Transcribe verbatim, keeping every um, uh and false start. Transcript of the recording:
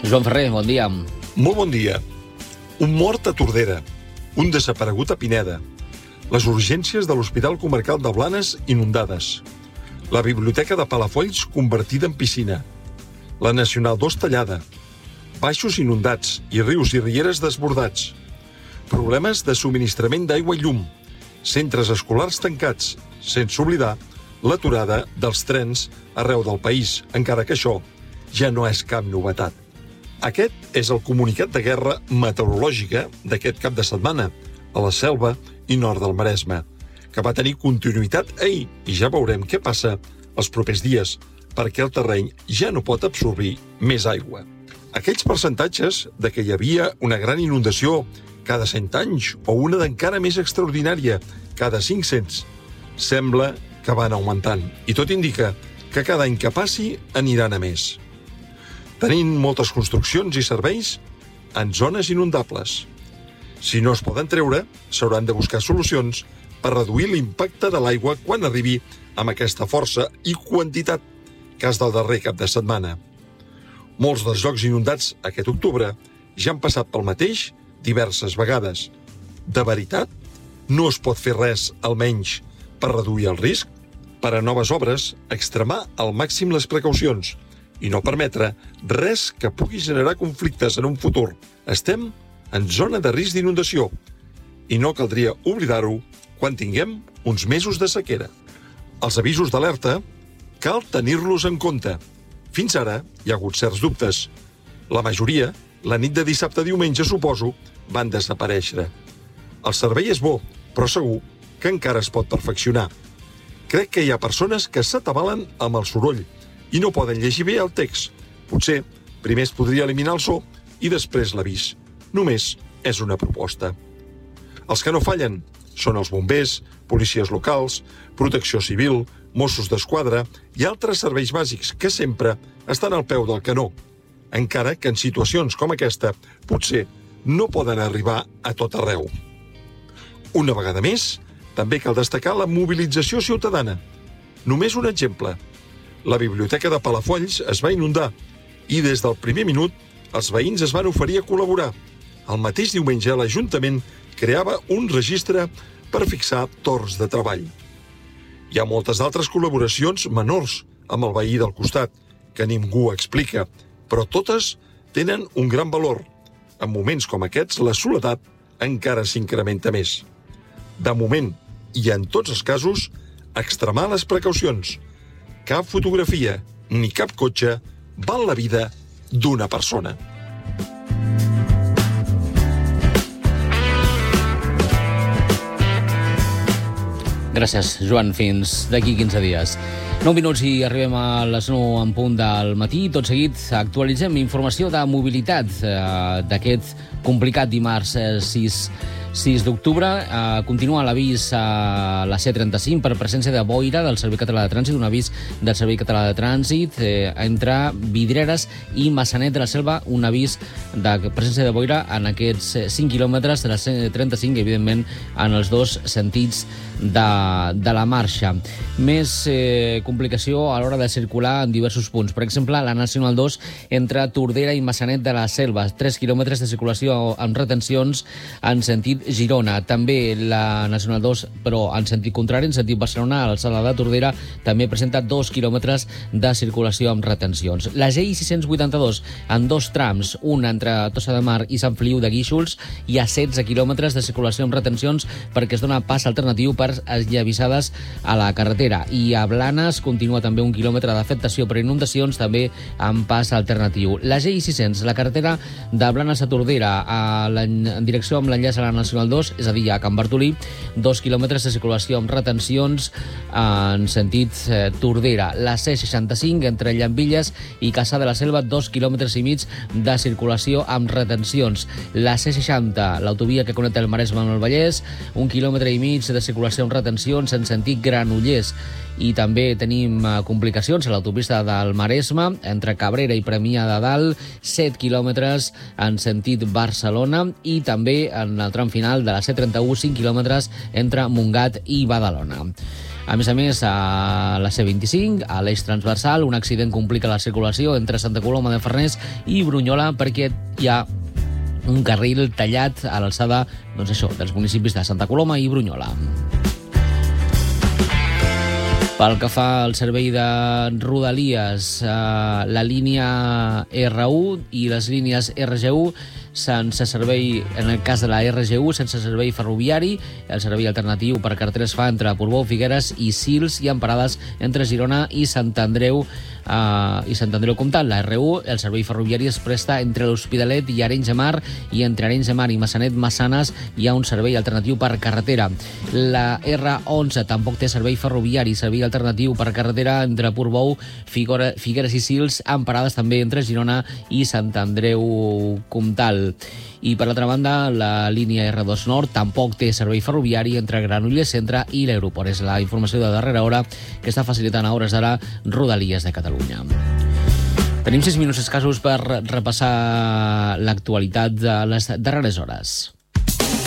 Joan Ferrer, bon dia. Molt bon dia. Un mort a Tordera, un desaparegut a Pineda, les urgències de l'Hospital Comarcal de Blanes inundades, la biblioteca de Palafolls convertida en piscina, la Nacional dos tallada, baixos inundats i rius i rieres desbordats, problemes de subministrament d'aigua i llum, centres escolars tancats, sense oblidar l'aturada dels trens arreu del país, encara que això ja no és cap novetat. Aquest és el comunicat de guerra meteorològica d'aquest cap de setmana a la Selva i nord del Maresme, que va tenir continuïtat ahir i ja veurem què passa els propers dies, perquè el terreny ja no pot absorbir més aigua. Aquells percentatges de que hi havia una gran inundació cada cent anys o una d'encara més extraordinària cada cinc-cents, sembla que van augmentant i tot indica que cada any que passi aniran a més. Tenim moltes construccions i serveis en zones inundables. Si no es poden treure, s'hauran de buscar solucions per reduir l'impacte de l'aigua quan arribi amb aquesta força i quantitat, cas del darrer cap de setmana. Molts dels llocs inundats aquest octubre ja han passat pel mateix diverses vegades. De veritat, no es pot fer res, almenys, per reduir el risc? Per a noves obres, extremar al màxim les precaucions i no permetre res que pugui generar conflictes en un futur. Estem en zona de risc d'inundació i no caldria oblidar-ho quan tinguem uns mesos de sequera. Els avisos d'alerta cal tenir-los en compte. Fins ara hi ha hagut certs dubtes. La majoria, la nit de dissabte a diumenge, suposo, van desaparèixer. El servei és bo, però segur que encara es pot perfeccionar. Crec que hi ha persones que s'atabalen amb el soroll i no poden llegir bé el text. Potser primer es podria eliminar el so i després l'avís. Només és una proposta. Els que no fallen són els bombers, policies locals, protecció civil, Mossos d'Esquadra i altres serveis bàsics que sempre estan al peu del canó, encara que en situacions com aquesta potser no poden arribar a tot arreu. Una vegada més, també cal destacar la mobilització ciutadana. Només un exemple. La biblioteca de Palafolls es va inundar i des del primer minut els veïns es van oferir a col·laborar. El mateix diumenge l'Ajuntament creava un registre per fixar torns de treball. Hi ha moltes altres col·laboracions menors amb el veí del costat, que ningú explica, però totes tenen un gran valor. En moments com aquests, la soledat encara s'incrementa més. De moment, i en tots els casos, extremar les precaucions. Cap fotografia ni cap cotxe val la vida d'una persona. Gràcies, Joan. Fins d'aquí quinze dies. nou minuts i arribem a les nou en punt del matí. Tot seguit actualitzem informació de mobilitat eh, d'aquest complicat dimarts eh, sis d'octubre. Eh, continua l'avís a la C trenta-cinc per presència de boira del Servei Català de Trànsit, un avís del Servei Català de Trànsit eh, entre Vidreres i Massanet de la Selva, un avís de presència de boira en aquests cinc quilòmetres de la C trenta-cinc, evidentment en els dos sentits de, de la marxa. Més eh, complicació a l'hora de circular en diversos punts. Per exemple, la Nacional dos entre Tordera i Massanet de la Selva, tres quilòmetres de circulació amb retencions en sentit Girona. També la Nacional dos, però en sentit contrari, en sentit Barcelona, a l'alçada de Tordera, també presenta dos quilòmetres de circulació amb retencions. La G I sis-cents vuitanta-dos en dos trams, un entre Tossa de Mar i Sant Feliu de Guíxols, hi ha setze quilòmetres de circulació amb retencions perquè es dona pas alternatiu per esllavissades a la carretera. I a Blanes continua també un quilòmetre d'afectació per inundacions, també amb pas alternatiu. La G I sis-cents, la carretera de Blanes a Tordera, a la, en direcció amb l'enllaç a la Nacional dos, és a dir, a Can Bartolí, dos quilòmetres de circulació amb retencions en sentit eh, Tordera. La C seixanta-cinc entre Llambilles i Cassà de la Selva, dos quilòmetres i mig de circulació amb retencions. La C seixanta, l'autovia que connecta el Maresme amb el Vallès, un quilòmetre i mig de circulació amb retencions en sentit Granollers. I també tenim complicacions a l'autopista del Maresme, entre Cabrera i Premià de Dalt, set quilòmetres en sentit Barcelona, i també en el tram final de la C trenta-u, cinc quilòmetres entre Montgat i Badalona. A més a més, a la C vint-i-cinc, a l'eix transversal, un accident complica la circulació entre Santa Coloma de Farners i Brunyola perquè hi ha un carril tallat a l'alçada, doncs això, dels municipis de Santa Coloma i Brunyola. Pel que fa al servei de Rodalies, eh, la línia R u i les línies R G u sense servei, en el cas de la R G u, sense servei ferroviari. El servei alternatiu per carretera es fa entre Portbou, Figueres i Sils i en parades entre Girona i Sant Andreu eh, i Sant Andreu Comtal. La R u, el servei ferroviari es presta entre l'Hospitalet i Arenys de Mar, i entre Arenys de Mar i Massanet-Massanes hi ha un servei alternatiu per carretera. La R onze tampoc té servei ferroviari, servei alternatiu per carretera entre Portbou, Figueres i Sils, en parades també entre Girona i Sant Andreu Comtal. I per l'altra banda, la línia R dos Nord tampoc té servei ferroviari entre Granollers Centre i l'aeroport. És la informació de darrera hora que està facilitant a hores d'ara Rodalies de Catalunya. Tenim sis minuts escassos per repassar l'actualitat de les darreres hores.